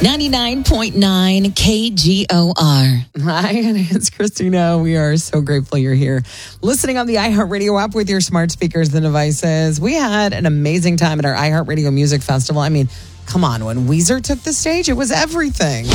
99.9 KGOR. Hi, it's Christina. We are so grateful you're here listening on the iHeartRadio app with your smart speakers and devices. We had an amazing time at our iHeartRadio Music Festival. I mean, come on, when Weezer took the stage, it was everything.